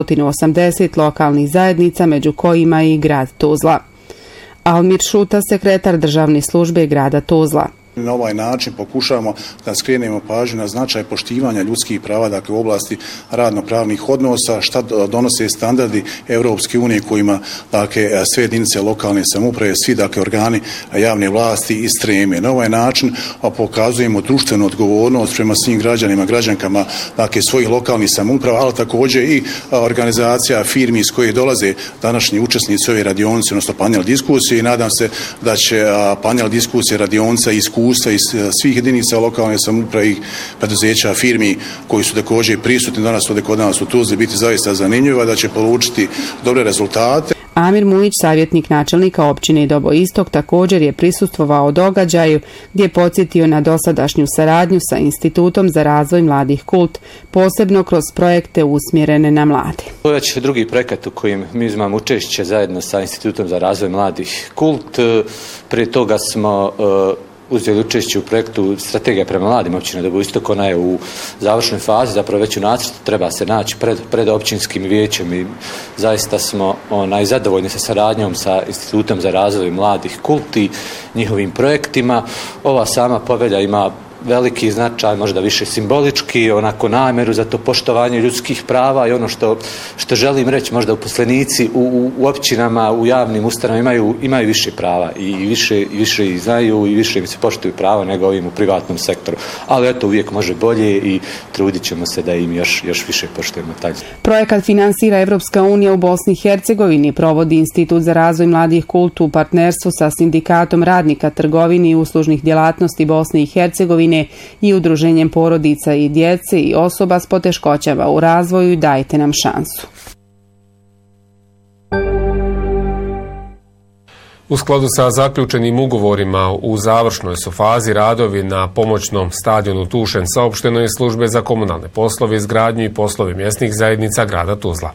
180 lokalnih zajednica, među kojima i grad Tuzla. Almir Šuta, sekretar državne službe grada Tuzla. Na ovaj način pokušavamo da skrenemo pažnju na značaj poštivanja ljudskih prava, dakle u oblasti radno-pravnih odnosa, šta donose standardi Europske unije kojima dakle sve jedinice lokalne samouprave, svi dakle organi javne vlasti i streme. Na ovaj način pokazujemo društvenu odgovornost prema svim građanima, građankama dakle svojih lokalnih samouprava, ali također i organizacija firmi iz koje dolaze današnji učesnici ove radionice, odnosno panel diskusije, i nadam se da će panel diskusije, radionica i iskustva iz svih jedinica lokalne samouprave i preduzeća, firmi koji su također prisutni danas ovdje kod nas u Tuzli biti zaista zanimljiva, da će polučiti dobre rezultate. Amir Mujić, savjetnik načelnika općine Dobo Istok, također je prisustvovao događaju gdje je podsjetio na dosadašnju saradnju sa Institutom za razvoj mladih Kult, posebno kroz projekte usmjerene na mlade. To je već drugi projekat u kojem mi uzimamo učešće zajedno sa Institutom za razvoj mladih Kult. Prije toga smo uzeli učešće u projektu Strategija prema mladim općina Dobo Istok. Ona je u završnoj fazi, zapravo već u nacrtu, treba se naći pred općinskim vijećem i zaista smo zadovoljni sa saradnjom sa Institutom za razvoj mladih Kult i njihovim projektima. Ova sama povelja ima veliki značaj, možda više simbolički, onako namjeru za to poštovanje ljudskih prava i ono što želim reći, možda uposlenici u općinama, u javnim ustanovama imaju više prava i više ih znaju i više im se poštuju prava nego ovim u privatnom sektoru. Ali eto, uvijek može bolje i trudit ćemo se da im još više poštujemo taj. Projekat finansira Evropska unija u Bosni i Hercegovini, provodi Institut za razvoj mladih Kult u partnerstvu sa Sindikatom radnika trgovine i uslužnih djelatnosti Bosne i Hercegovine i Udruženjem porodica i djece i osoba s poteškoćama u razvoju. Dajte nam šansu. U skladu sa zaključenim ugovorima u završnoj su fazi radovi na pomoćnom stadionu Tušen, saopšteno je službe za komunalne poslove, izgradnju i poslove mjesnih zajednica grada Tuzla.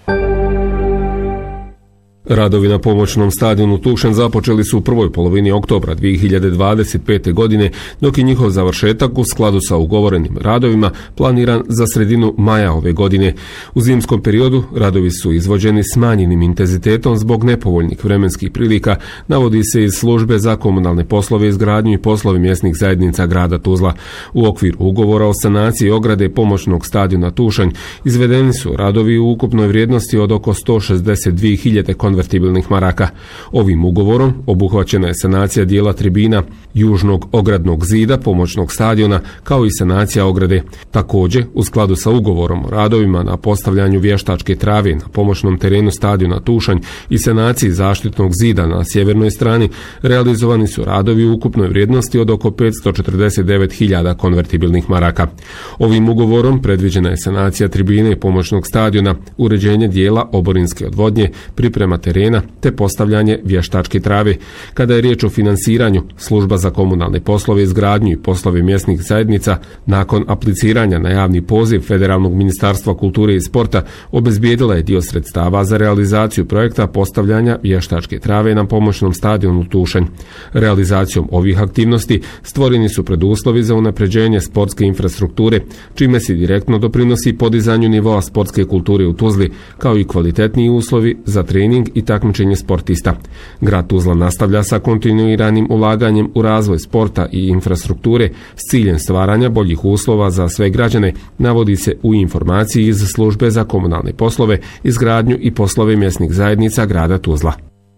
Radovi na pomoćnom stadionu Tušen započeli su u prvoj polovini oktobra 2025. godine, dok je njihov završetak u skladu sa ugovorenim radovima planiran za sredinu maja ove godine. U zimskom periodu radovi su izvođeni smanjenim intenzitetom zbog nepovoljnih vremenskih prilika, navodi se iz službe za komunalne poslove, izgradnju i poslove mjesnih zajednica grada Tuzla. U okviru ugovora o sanaciji ograde pomoćnog stadiona Tušen izvedeni su radovi u ukupnoj vrijednosti od oko 162.000 konvertibilnih maraka. Ovim ugovorom obuhvaćena je sanacija dijela tribina, južnog ogradnog zida pomoćnog stadiona, kao i sanacija ograde. Također, u skladu sa ugovorom o radovima na postavljanju vještačke trave na pomoćnom terenu stadiona Tušanj i sanaciji zaštitnog zida na sjevernoj strani, realizovani su radovi u ukupnoj vrijednosti od oko 549.000 konvertibilnih maraka. Ovim ugovorom predviđena je sanacija tribine pomoćnog stadiona, uređenje dijela oborinske odvodnje, priprema terena te postavljanje vještačke trave. Kada je riječ o finansiranju, služba za komunalne poslove, izgradnju i poslove mjesnih zajednica nakon apliciranja na javni poziv Federalnog ministarstva kulture i sporta obezbijedila je dio sredstava za realizaciju projekta postavljanja vještačke trave na pomoćnom stadionu Tušanj. Realizacijom ovih aktivnosti stvoreni su preduslovi za unapređenje sportske infrastrukture, čime se direktno doprinosi podizanju nivoa sportske kulture u Tuzli, kao i kvalitetniji uslovi za trening i takmičenje sportista. Grad Tuzla nastavlja sa kontinuiranim ulaganjem u razvoj sporta i infrastrukture s ciljem stvaranja boljih uslova za sve građane, navodi se u informaciji iz službe za komunalne poslove, izgradnju i poslove mjesnih zajednica grada Tuzla.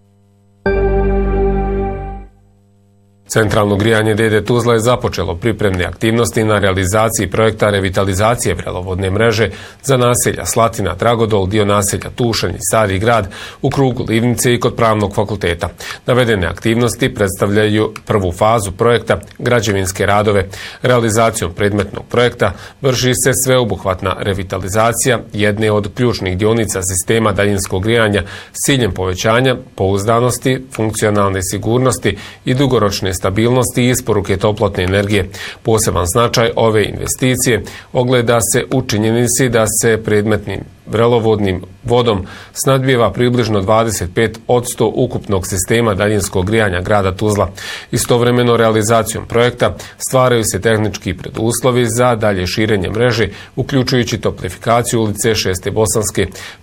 Centralno grijanje DD Tuzla je započelo pripremne aktivnosti na realizaciji projekta revitalizacije vrelovodne mreže za naselja Slatina, Dragodol, dio naselja Tušanj i Stari grad u krugu Livnice i kod Pravnog fakulteta. Navedene aktivnosti predstavljaju prvu fazu projekta građevinske radove. Realizacijom predmetnog projekta vrši se sveobuhvatna revitalizacija jedne od ključnih dionica sistema daljinskog grijanja s ciljem povećanja pouzdanosti, funkcionalne sigurnosti i dugoročne stabilnosti isporuke toplotne energije. Poseban značaj ove investicije ogleda se u činjenici da se predmetnim vrelovodnim vodom snadbijeva približno 25% ukupnog sistema daljinskog grijanja grada Tuzla. Istovremeno realizacijom projekta stvaraju se tehnički preduslovi za dalje širenje mreže, uključujući toplifikaciju ulice 6. Bosanske,